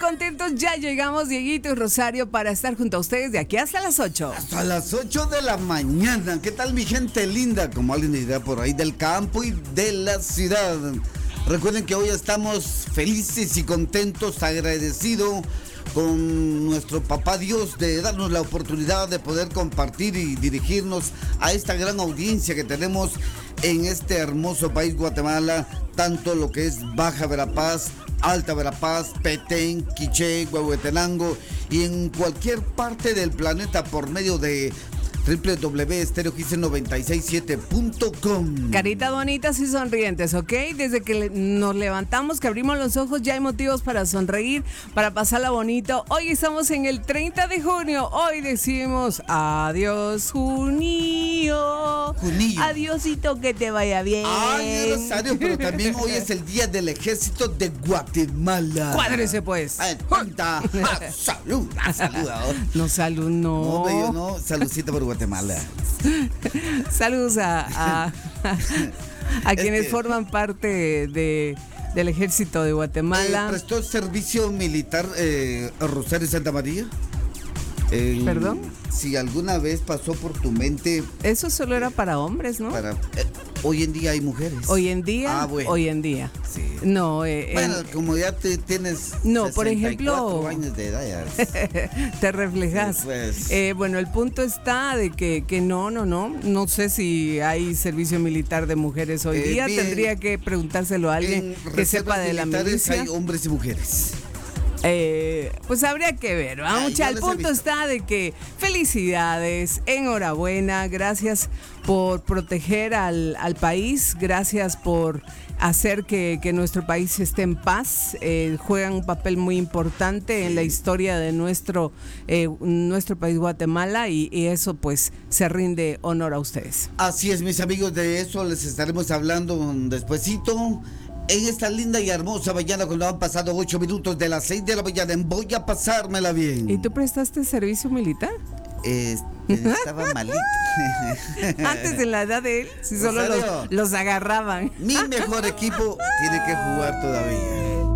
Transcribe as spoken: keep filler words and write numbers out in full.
contentos, ya llegamos, Dieguito y Rosario, para estar junto a ustedes de aquí hasta las ocho. Hasta las ocho de la mañana. ¿Qué tal, mi gente linda? Como alguien dirá por ahí, del campo y de la ciudad. Recuerden que hoy estamos felices y contentos, agradecidos con nuestro papá Dios de darnos la oportunidad de poder compartir y dirigirnos a esta gran audiencia que tenemos en este hermoso país Guatemala, tanto lo que es Baja Verapaz, Alta Verapaz, Petén, Quiché, Huehuetenango y en cualquier parte del planeta por medio de doble u doble u doble u punto estéreo gise noventa y seis siete punto com. Caritas bonitas y sonrientes, ¿ok? Desde que le- nos levantamos, que abrimos los ojos, ya hay motivos para sonreír, para pasarla bonito. Hoy estamos en el treinta de junio. Hoy decimos adiós, junio. Junillo. Adiósito, que te vaya bien. Ay, Rosario, pero también hoy es el día del Ejército de Guatemala. Cuádrese, pues. Ay, cuenta. Ah, salud, ah, saluda. No, salud, no. No, bello, no. Saludcita por Guatemala. Saludos a, a, a quienes que- forman parte de, del Ejército de Guatemala. Eh, ¿Prestó servicio militar eh, Rosario Santa María? Eh, ¿Perdón? Si alguna vez pasó por tu mente Eso solo era para hombres, ¿no? para... eh, hoy en día hay mujeres. Hoy en día, Ah, bueno. hoy en día. Sí. No, eh, Bueno, en- como ya te tienes No, por sesenta y cuatro ejemplo- años de edad ya. te reflejas. Sí, pues. Eh, bueno, el punto está de que, que no, no, no. No sé si hay servicio militar de mujeres hoy Eh, día. bien. Tendría que preguntárselo a alguien En que sepa reservas de la militares milicia. hay hombres y mujeres. Eh, pues habría que ver, ¿va? Ay, Mucha, yo el les he punto visto. está de que felicidades, enhorabuena, gracias por proteger al, al país, gracias por hacer que, que nuestro país esté en paz, eh, juegan un papel muy importante en la historia de nuestro, eh, nuestro país Guatemala y, y eso pues se rinde honor a ustedes. Así es, mis amigos, de eso les estaremos hablando despuesito. En esta linda y hermosa mañana, cuando han pasado ocho minutos de las seis de la mañana, en Voy a pasármela bien. ¿Y tú prestaste servicio militar? Eh, estaba malito. Antes de la edad de él, si solo los, Rosario. los agarraban. Mi mejor equipo tiene que jugar todavía.